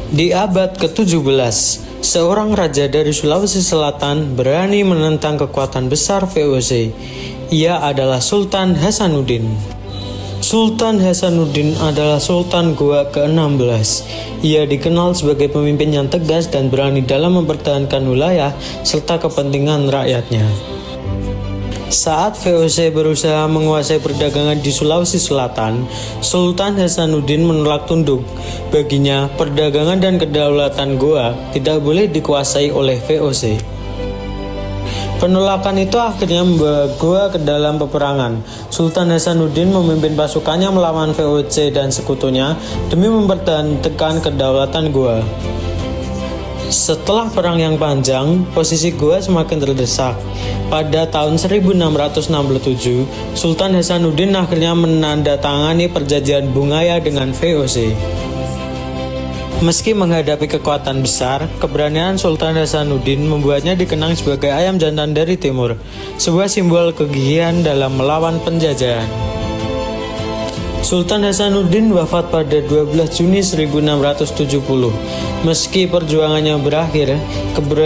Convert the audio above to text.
Di abad ke-17, seorang raja dari Sulawesi Selatan berani menentang kekuatan besar VOC. Ia adalah Sultan Hasanuddin. Sultan Hasanuddin adalah Sultan Goa ke-16. Ia dikenal sebagai pemimpin yang tegas dan berani dalam mempertahankan wilayah serta kepentingan rakyatnya. Saat VOC berusaha menguasai perdagangan di Sulawesi Selatan, Sultan Hasanuddin menolak tunduk. Baginya, perdagangan dan kedaulatan Goa tidak boleh dikuasai oleh VOC. Penolakan itu akhirnya membawa Goa ke dalam peperangan. Sultan Hasanuddin memimpin pasukannya melawan VOC dan sekutunya demi mempertahankan kedaulatan Goa. Setelah perang yang panjang, posisi Goa semakin terdesak. Pada tahun 1667, Sultan Hasanuddin akhirnya menandatangani perjanjian Bungaya dengan VOC. Meski menghadapi kekuatan besar, keberanian Sultan Hasanuddin membuatnya dikenang sebagai ayam jantan dari timur, sebuah simbol kegigihan dalam melawan penjajahan. Sultan Hasanuddin wafat pada 12 Juni 1670. Meski perjuangannya berakhir, keberanian